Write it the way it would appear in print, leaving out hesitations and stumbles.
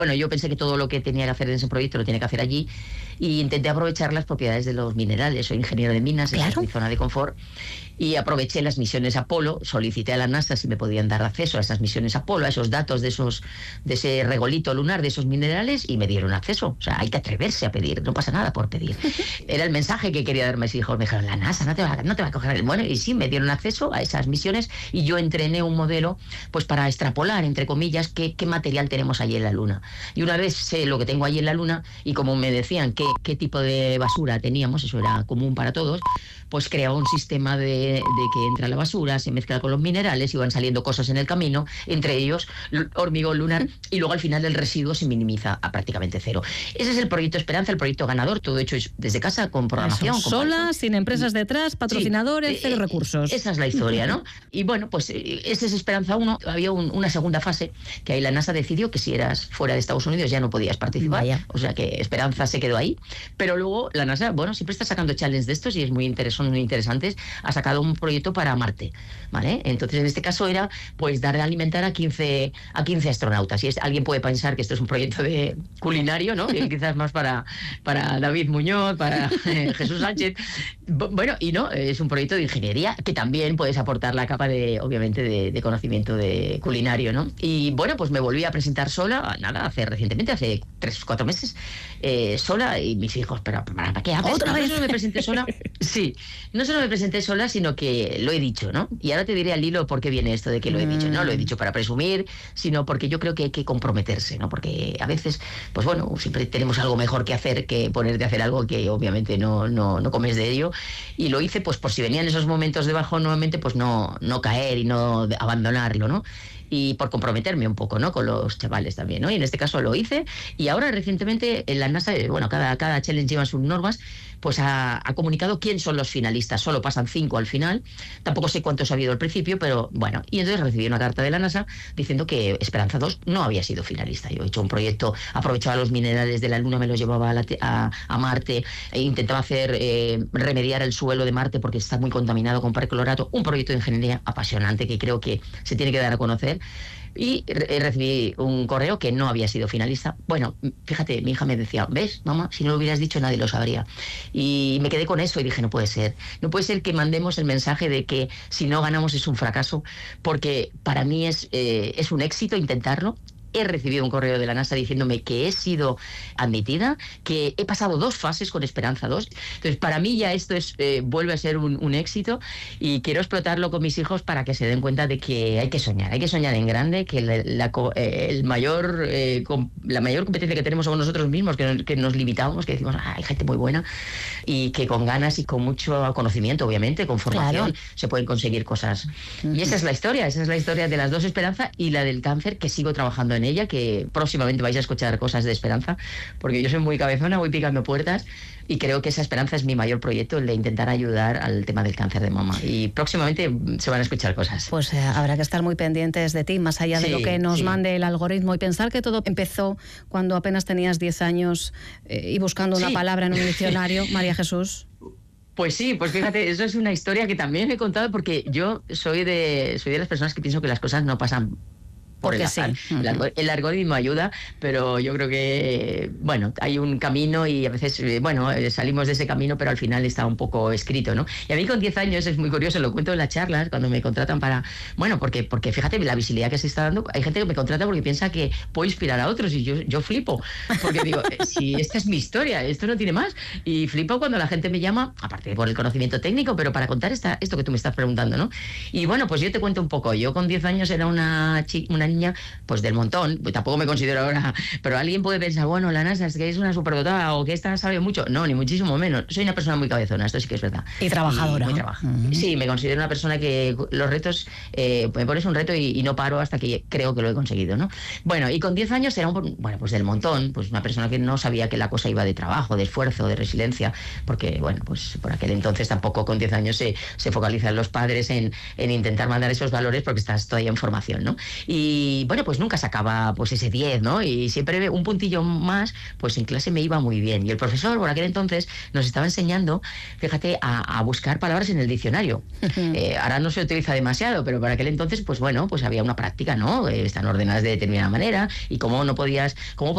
Bueno, yo pensé que todo lo que tenía que hacer en ese proyecto lo tenía que hacer allí y intenté aprovechar las propiedades de los minerales. Soy ingeniero de minas, esa es mi zona de confort, y aproveché las misiones Apolo, solicité a la NASA si me podían dar acceso a esas misiones Apolo, a esos datos de ese regolito lunar, de esos minerales, y me dieron acceso. O sea, hay que atreverse a pedir, no pasa nada por pedir. Era el mensaje que quería darme mis hijos. Me dijeron, la NASA no te va a coger el... Bueno, y sí, me dieron acceso a esas misiones y yo entrené un modelo pues para extrapolar, entre comillas, qué material tenemos allí en la Luna. Y una vez sé lo que tengo allí en la Luna, y como me decían qué tipo de basura teníamos, eso era común para todos, pues creaba un sistema de que entra la basura, se mezcla con los minerales y van saliendo cosas en el camino, entre ellos hormigón lunar, y luego al final el residuo se minimiza a prácticamente cero. Ese es el proyecto Esperanza, el proyecto ganador, todo hecho desde casa, con programación. Eso, sola, sin empresas detrás, patrocinadores, cero recursos. Esa es la historia, ¿no? Y bueno, pues ese es Esperanza 1. Había una segunda fase, que ahí la NASA decidió que si eras fuera de Estados Unidos ya no podías participar. Vaya. O sea que Esperanza se quedó ahí. Pero luego la NASA, bueno, siempre está sacando challenges de estos y son muy interesantes. Ha sacado un proyecto para Marte, ¿vale? Entonces en este caso era pues dar de alimentar a 15 astronautas. Y alguien puede pensar que esto es un proyecto de culinario, ¿no? Que quizás más para David Muñoz, para Jesús Sánchez. Bueno, y no, es un proyecto de ingeniería que también puedes aportar la capa obviamente de conocimiento de culinario, ¿no? Y bueno, pues me volví a presentar sola, recientemente, hace 3 o 4 meses, sola, y mis hijos, ¿pero para qué haces? ¿Otra vez? No solo me presenté sola, sí, no solo me presenté sola, sino que lo he dicho, ¿no? Y ahora te diré al hilo por qué viene esto de que lo he dicho. No lo he dicho para presumir, sino porque yo creo que hay que comprometerse, ¿no? Porque a veces, pues bueno, siempre tenemos algo mejor que hacer que ponerte a hacer algo que obviamente no comes de ello. Y lo hice pues por si venían esos momentos de bajón nuevamente, pues no caer y no abandonarlo, ¿no? Y por comprometerme un poco, ¿no? Con los chavales también, ¿no? Y en este caso lo hice, y ahora recientemente en la NASA, bueno, cada challenge lleva sus normas, pues ha comunicado quién son los finalistas. Solo pasan 5 al final, tampoco sé cuántos ha habido al principio, pero bueno, y entonces recibí una carta de la NASA diciendo que Esperanza 2 no había sido finalista. Yo he hecho un proyecto, aprovechaba los minerales de la Luna, me los llevaba a Marte, e intentaba remediar el suelo de Marte porque está muy contaminado con perclorato, un proyecto de ingeniería apasionante que creo que se tiene que dar a conocer. Y recibí un correo que no había sido finalista. Bueno, fíjate, mi hija me decía, ¿ves, mamá? Si no lo hubieras dicho nadie lo sabría. Y me quedé con eso y dije, no puede ser que mandemos el mensaje de que si no ganamos es un fracaso, porque para mí es un éxito intentarlo. He recibido un correo de la NASA diciéndome que he sido admitida, que he pasado 2 fases con Esperanza 2. Entonces, para mí ya esto vuelve a ser un éxito, y quiero explotarlo con mis hijos para que se den cuenta de que hay que soñar en grande, que la mayor competencia que tenemos somos nosotros mismos, que nos limitamos, que decimos, hay gente muy buena, y que con ganas y con mucho conocimiento, obviamente, con formación, se pueden conseguir cosas. Y esa es la historia de las 2 Esperanza, y la del cáncer, que sigo trabajando en ella, que próximamente vais a escuchar cosas de Esperanza, porque yo soy muy cabezona, voy picando puertas, y creo que esa Esperanza es mi mayor proyecto, el de intentar ayudar al tema del cáncer de mama, y próximamente se van a escuchar cosas. Pues habrá que estar muy pendientes de ti, más allá de lo que nos mande el algoritmo, y pensar que todo empezó cuando apenas tenías 10 años y buscando una palabra en un diccionario. María Jesús. Pues sí, pues fíjate, eso es una historia que también he contado, porque yo soy de las personas que pienso que las cosas no pasan por el azar. Sí. El algoritmo ayuda, pero yo creo que, bueno, hay un camino, y a veces, salimos de ese camino, pero al final está un poco escrito, ¿no? Y a mí con 10 años es muy curioso, lo cuento en las charlas, cuando me contratan porque fíjate la visibilidad que se está dando. Hay gente que me contrata porque piensa que puedo inspirar a otros, y yo flipo, porque digo, si esta es mi historia, esto no tiene más, y flipo cuando la gente me llama, aparte por el conocimiento técnico, pero para contar esto que tú me estás preguntando, ¿no? Y bueno, pues yo te cuento un poco. Yo con 10 años era una niña, pues del montón, pues tampoco me considero ahora, pero alguien puede pensar, bueno, la NASA es que es una superdotada, o que esta sabe mucho. No, ni muchísimo menos. Soy una persona muy cabezona, esto sí que es verdad. Y trabajadora. Sí, me considero una persona que los retos, me pones un reto y no paro hasta que creo que lo he conseguido, ¿no? Bueno, y con 10 años era pues del montón, pues una persona que no sabía que la cosa iba de trabajo, de esfuerzo, de resiliencia, porque, bueno, pues por aquel entonces tampoco con 10 años se focalizan los padres en intentar mandar esos valores, porque estás todavía en formación, ¿no? Y bueno, pues nunca sacaba pues ese 10, ¿no? Y siempre un puntillo más, pues en clase me iba muy bien. Y el profesor, por aquel entonces, nos estaba enseñando, fíjate, a buscar palabras en el diccionario. Ahora no se utiliza demasiado, pero para aquel entonces, pues bueno, pues había una práctica, ¿no? Están ordenadas de determinada manera, y cómo